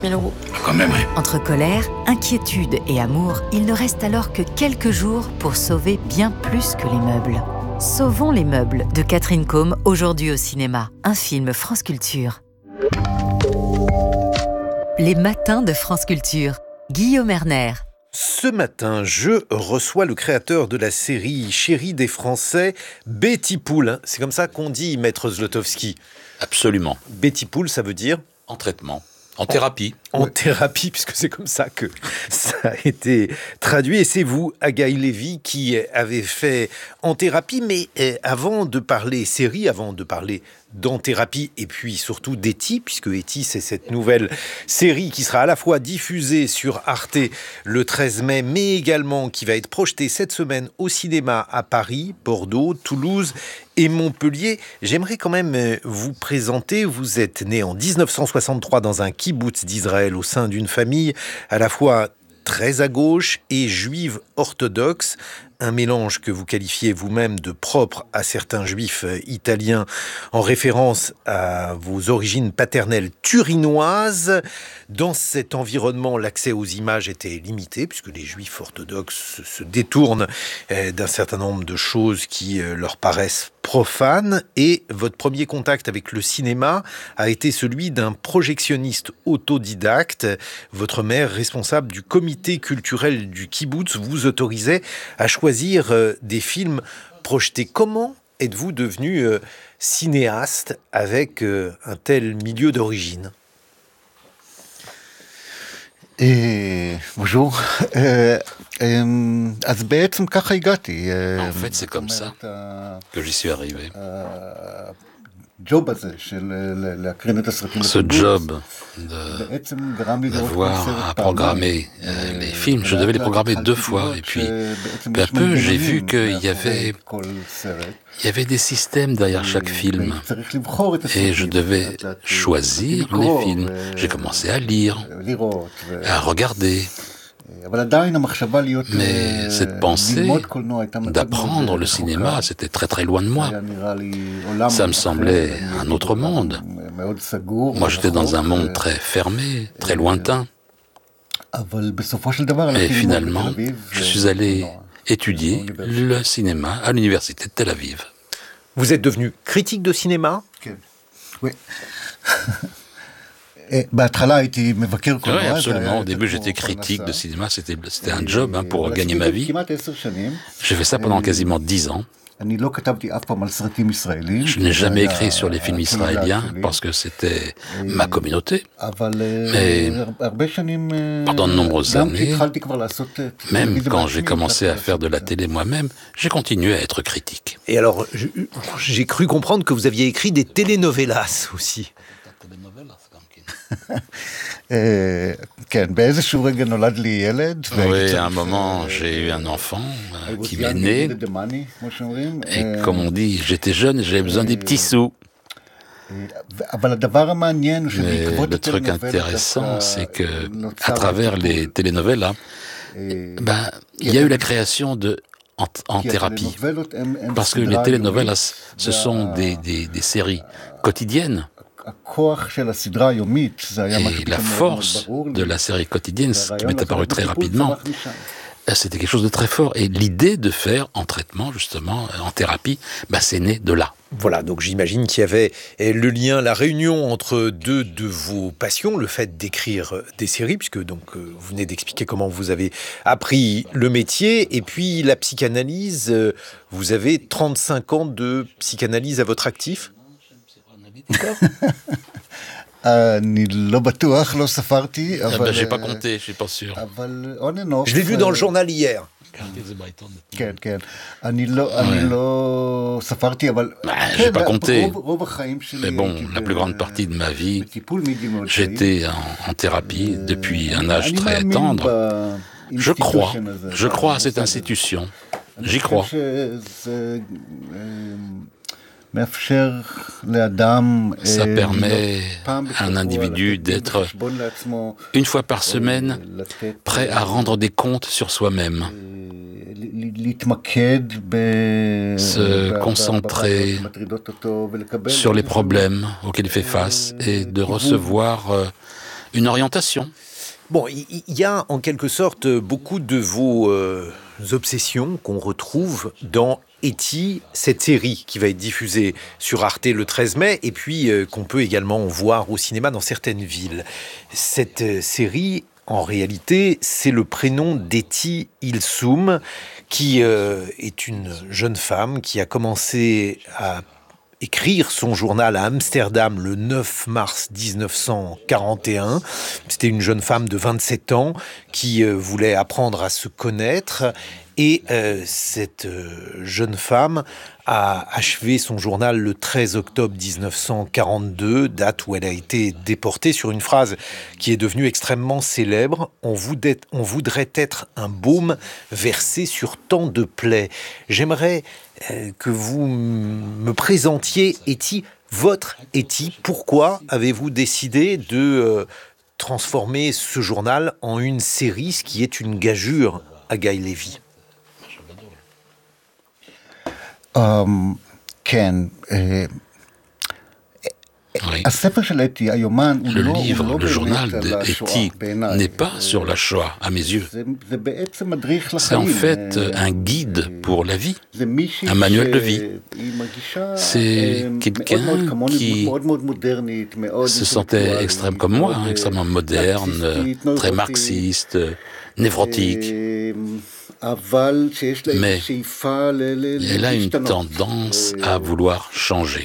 1000 euros. Quand même, oui. Entre colère, inquiétude et amour, il ne reste alors que quelques jours pour sauver bien plus que les meubles. Sauvons les meubles de Catherine Combe, aujourd'hui au cinéma. Un film France Culture. Les matins de France Culture. Guillaume Erner. Ce matin, je reçois le créateur de la série Chérie des Français, Betty Pool. C'est comme ça qu'on dit, Maître Zlotowski. Absolument. Betty Pool, ça veut dire ? En traitement. En thérapie. En thérapie, puisque c'est comme ça que ça a été traduit. Et c'est vous, Agaï Lévy, qui avez fait En thérapie. Mais avant de parler série, avant de parler d'En thérapie, et puis surtout d'Etty, puisque Etty, c'est cette nouvelle série qui sera à la fois diffusée sur Arte le 13 mai, mais également qui va être projetée cette semaine au cinéma à Paris, Bordeaux, Toulouse et Montpellier. J'aimerais quand même vous présenter. Vous êtes né en 1963 dans un kibboutz d'Israël au sein d'une famille à la fois très à gauche et juive orthodoxe. Un mélange que vous qualifiez vous-même de propre à certains juifs italiens en référence à vos origines paternelles turinoises. Dans cet environnement, l'accès aux images était limité puisque les juifs orthodoxes se détournent d'un certain nombre de choses qui leur paraissent profanes. Et votre premier contact avec le cinéma a été celui d'un projectionniste autodidacte. Votre mère, responsable du comité culturel du kibboutz, vous autorisait à choisir des films projetés. Comment êtes-vous devenu cinéaste avec un tel milieu d'origine ? Bonjour. En fait, c'est comme ça que j'y suis arrivé. Ce job d'avoir à programmer les films, je devais les programmer 2 fois. Et puis, peu à peu, j'ai vu qu'il y avait des systèmes derrière chaque film. Et je devais choisir les films. J'ai commencé à lire, à regarder. Mais cette pensée d'apprendre le cinéma, c'était très très loin de moi. Ça me semblait un autre monde. Moi, j'étais dans un monde très fermé, très lointain. Et finalement, je suis allé étudier le cinéma à l'université de Tel Aviv. Vous êtes devenu critique de cinéma ? Oui. Oui, absolument. Au début, j'étais critique de cinéma. C'était un job pour gagner ma vie. J'ai fait ça pendant quasiment 10 ans. Je n'ai jamais écrit sur les films israéliens parce que c'était ma communauté. Mais pendant de nombreuses années, même quand j'ai commencé à faire de la télé moi-même, j'ai continué à être critique. Et alors, j'ai cru comprendre que vous aviez écrit des telenovelas aussi. Oui, à un moment, j'ai eu un enfant qui m'est né. Et comme on dit, j'étais jeune et j'avais besoin des petits sous. Mais le truc intéressant, c'est que à travers les telenovelas, il y a eu la création de En thérapie. Parce que les telenovelas, ce sont des séries quotidiennes. Et la force de la série quotidienne, ce qui m'est apparu très rapidement, c'était quelque chose de très fort. Et l'idée de faire en traitement, justement, en thérapie, c'est né de là. Voilà, donc j'imagine qu'il y avait le lien, la réunion entre deux de vos passions, le fait d'écrire des séries, puisque donc vous venez d'expliquer comment vous avez appris le métier, et puis la psychanalyse. Vous avez 35 ans de psychanalyse à votre actif ? J'ai pas compté, je suis pas sûr. Je l'ai vu dans le journal hier. J'ai pas compté. Mais bon, la plus grande partie de ma vie, j'étais en thérapie depuis un âge très tendre. Je crois à cette institution. J'y crois. Ça permet à un individu d'être, une fois par semaine, prêt à rendre des comptes sur soi-même. Se concentrer sur les problèmes auxquels il fait face et de recevoir une orientation. Bon, il y a en quelque sorte beaucoup de vos obsessions qu'on retrouve dans E.T., cette série qui va être diffusée sur Arte le 13 mai et puis qu'on peut également voir au cinéma dans certaines villes. Cette série, en réalité, c'est le prénom d'Etty Ilsoum, qui est une jeune femme qui a commencé à écrire son journal à Amsterdam le 9 mars 1941. C'était une jeune femme de 27 ans qui voulait apprendre à se connaître. Et cette jeune femme a achevé son journal le 13 octobre 1942, date où elle a été déportée, sur une phrase qui est devenue extrêmement célèbre. On voudrait être un baume versé sur tant de plaies. J'aimerais que vous me présentiez Etty, votre Etty. Pourquoi avez-vous décidé de transformer ce journal en une série, ce qui est une gageure à Guy Lévy? כן. Oui. הספר של אתי, היומן, Le livre, le journal d'Etty n'est pas sur la Shoah, à mes yeux. זה בעצם מדריך C'est en לחיים. fait un guide pour la vie, un manuel de vie. C'est quelqu'un qui se sentait extrême comme moi, extrêmement moderne, très marxiste, névrotique. Mais elle a une tendance à vouloir changer.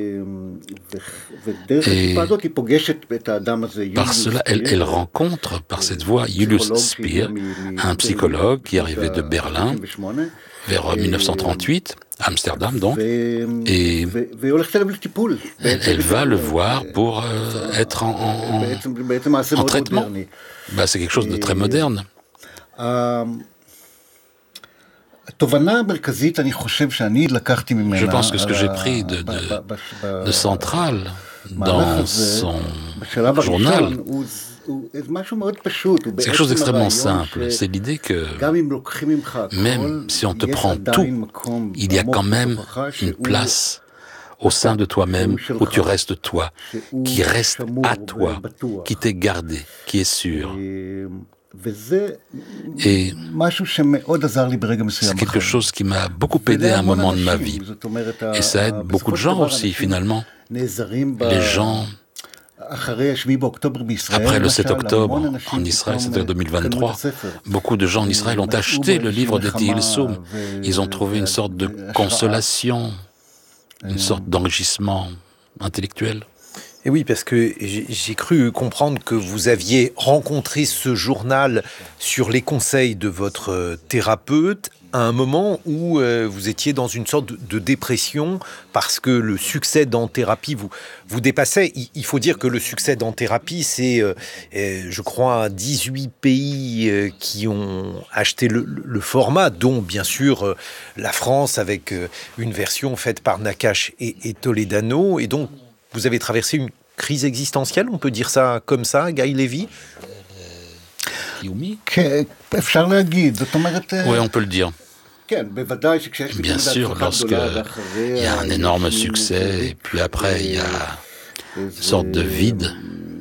Et par cela, elle rencontre par cette voie Julius Speer, un psychologue qui arrivait de Berlin vers 1938, Amsterdam donc, et elle va le voir pour être en traitement. C'est quelque chose de très moderne. Je pense que ce que j'ai pris de central dans son journal, c'est quelque chose d'extrêmement simple. C'est l'idée que même si on te prend tout, il y a quand même une place au sein de toi-même où tu restes toi, qui reste à toi, qui t'est gardé, qui est sûr. Et c'est quelque chose qui m'a beaucoup aidé à un moment de ma vie. Et ça aide beaucoup de gens aussi, finalement. Les gens, après le 7 octobre en Israël, c'était en 2023, beaucoup de gens en Israël ont acheté le livre d'Etty Ilsoum. Ils ont trouvé une sorte de consolation, une sorte d'enrichissement intellectuel. Et oui, parce que j'ai cru comprendre que vous aviez rencontré ce journal sur les conseils de votre thérapeute à un moment où vous étiez dans une sorte de dépression parce que le succès dans thérapie vous dépassait. Il faut dire que le succès dans thérapie, c'est, je crois, 18 pays qui ont acheté le format, dont bien sûr la France avec une version faite par Nakache et Toledano. Et donc, vous avez traversé une crise existentielle, on peut dire ça comme ça, Guy Lévy? Oui, on peut le dire. Bien sûr, lorsqu'il y a un énorme succès, et puis après il y a une sorte de vide,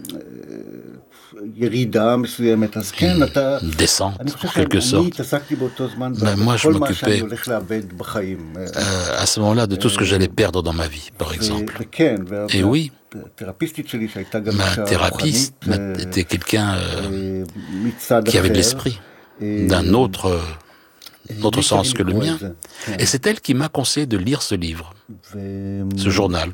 une descente, en quelque sorte. Mais moi, je m'occupais à ce moment-là de tout ce que j'allais perdre dans ma vie, par exemple. Et oui, ma thérapeute était quelqu'un qui avait de l'esprit, d'un autre sens que le mien. Et c'est elle qui m'a conseillé de lire ce livre, ce journal.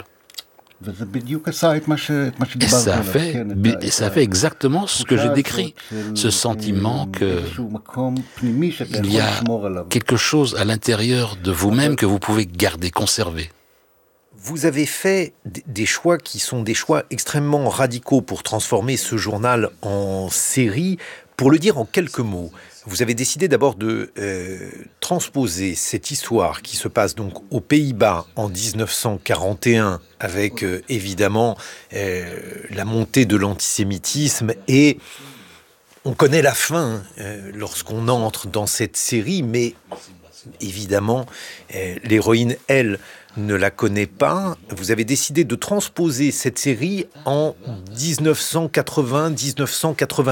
Et ça a fait exactement ce que j'ai décrit, ce sentiment qu'il y a quelque chose à l'intérieur de vous-même que vous pouvez garder, conserver. Vous avez fait des choix qui sont des choix extrêmement radicaux pour transformer ce journal en série. Pour le dire en quelques mots, vous avez décidé d'abord de transposer cette histoire qui se passe donc aux Pays-Bas en 1941 avec évidemment la montée de l'antisémitisme et on connaît la fin lorsqu'on entre dans cette série, mais évidemment, l'héroïne, elle, ne la connaît pas. Vous avez décidé de transposer cette série en 1980-1990.